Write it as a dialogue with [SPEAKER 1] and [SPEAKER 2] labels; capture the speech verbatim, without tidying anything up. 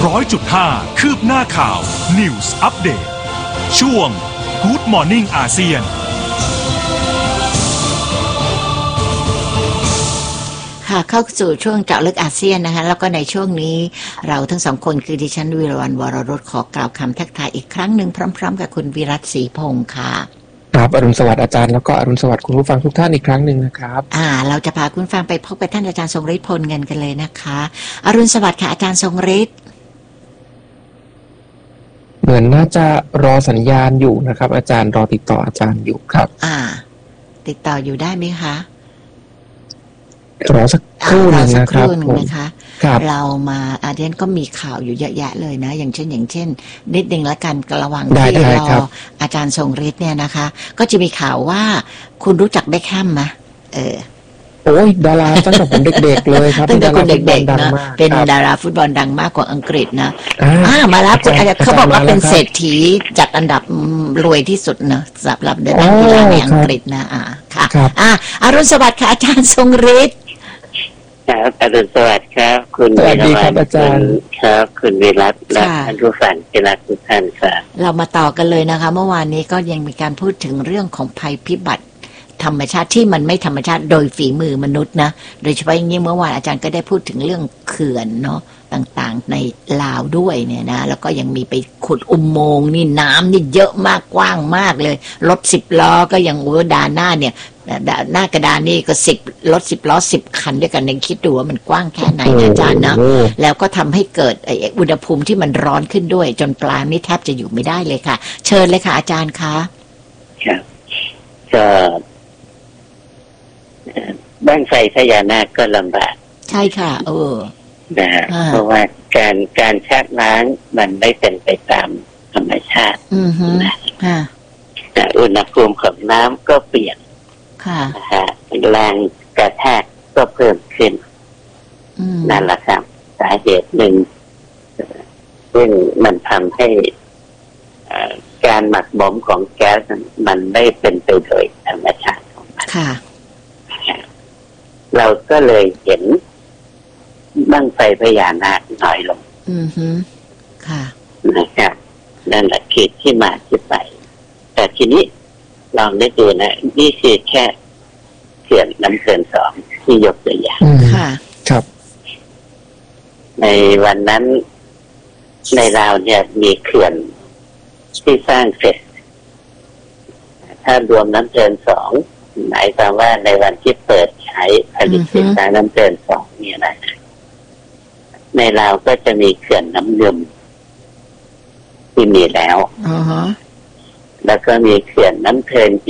[SPEAKER 1] ร้อยจุดห้า คืบหน้าข่าว News Update ช่วง Good Morning อาเซียน
[SPEAKER 2] ค่ะเข้าสู่ช่วงเจาะลึกอาเซียนนะคะแล้วก็ในช่วงนี้เราทั้งสองคนคือดิฉันวีรวรรณ วรรสขอกล่าวคำทักทายอีกครั้งหนึ่งพร้อมๆกับคุณวิรัตศรีพงษ์ค่ะ
[SPEAKER 3] ครับอรุณสวัสดิ์อาจารย์แล้วก็อรุณสวัสดิ์คุณผู้ฟังทุกท่านอีกครั้งหนึ่งนะครับ
[SPEAKER 2] อ่าเราจะพาคุณฟังไปพบกับท่านอาจารย์ทรงฤทธิ์พลเงินกันเลยนะคะอรุณสวัสดิ์ค่ะอาจารย์ทรงฤทธิ์
[SPEAKER 3] เหมือนน่าจะรอสัญญาณอยู่นะครับอาจารย์รอติดต่ออาจารย์อยู่ครับ
[SPEAKER 2] อ่าติดต่ออยู่ได้ไหมคะ
[SPEAKER 3] รอสักครู่นึงนะครับผม
[SPEAKER 2] เรามาอาเดียนก็มีข่าวอยู่เยอะแยะเลยนะอย่างเช่นอย่างเช่นนิดนึงละกันระหว่างที่รออาจารย์ทรงฤทธิ์เนี่ยนะคะก็จะมีข่าวว่าคุณรู้จักเบคแฮมไหมเออ
[SPEAKER 3] โอ้ยดาราตั้งแต่ผมเด็กๆเลยครับ
[SPEAKER 2] ตั้งแต่คุณเด็กๆนะเป็นดาราฟุตบอลดังมากกว่าอังกฤษนะอ่ามาแล้วคุณอาจารย์เขาบอกว่าเป็นเศรษฐีจัดอันดับรวยที่สุดนะสำหรับนักกีฬาในอังกฤษนะอ่าค่ะอ่าอรุณสวัสดิ์ค่ะอาจารย์ทรงฤทธิ์
[SPEAKER 4] ครับอรุณสวัสดิ์ครับคุณ
[SPEAKER 3] สวัสดีครับอาจารย์
[SPEAKER 4] ครับคุณวิรัตและท่านผู้ฟังที่รักทุกท่านครับ
[SPEAKER 2] เรามาต่อกันเลยนะคะเมื่อวานนี้ก็ยังมีการพูดถึงเรื่องของภัยพิบัติธรรมชาติที่มันไม่ธรรมชาติโดยฝีมือมนุษย์นะโดยเฉพาะอย่างนี้เมื่อวานอาจารย์ก็ได้พูดถึงเรื่องเขื่อนเนาะต่างๆในลาวด้วยเนี่ยนะแล้วก็ยังมีไปขุดอุโมงค์นี่น้ำนี่เยอะมากกว้างมากเลยรถสิบล้อก็ยังโอ้ดาหน้าเนี่ยหน้ากระดานนี่ก็สิบรถสิบล้อสิบคันด้วยกันเองคิดดูว่ามันกว้างแค่ไหนนะอาจารย์นะแล้วก็ทำให้เกิดอุณหภูมิที่มันร้อนขึ้นด้วยจนปลานี่แทบจะอยู่ไม่ได้เลยค่ะเชิญเลยค่ะอาจารย์คะ
[SPEAKER 4] ครับก็บ้างไฟพญานาคก็ลำบาก
[SPEAKER 2] ใช่ค่ะเออ
[SPEAKER 4] นะเพราะว่าการการชักล้างมันไม่เป็นไปตามธรรมชาติ
[SPEAKER 2] นะ
[SPEAKER 4] อุณหภูมิของน้ำก็เปลี่ยนนะฮะแรงกระแทกก็เพิ่มขึ้นนั่นแหละครับสาเหตุหนึ่งซึ่งมันทำให้การหมักหมมของแก๊สมันไม่เป็นไปโดยธรรมชาติของมันเราก็เลยเห็นบั้งไฟพญานาคน้อยลง
[SPEAKER 2] อือฮึค่ะ
[SPEAKER 4] นะครับนั่นแหละคือที่มาที่ไปแต่ทีนี้ลองได้ดูนะนี่คือแค่เขื่อนน้ำเขื่อนสองที่ยกตัวอย่าง
[SPEAKER 2] ค่ะ
[SPEAKER 3] ครับ
[SPEAKER 4] ในวันนั้นในลาวเนี่ยมีเขื่อนที่สร้างเสร็จถ้ารวมน้ำเขื่อนสองหมายความว่าในวันที่เปิดใช้ผลิตสินค้าน้ำเขื่อนสองเนี่ยนะในลาวก็จะมีเขื่อนน้ำเงิมที่มีแล้ว
[SPEAKER 2] uh-huh.
[SPEAKER 4] แล้วก็มีเขื่อนน้ำเทิน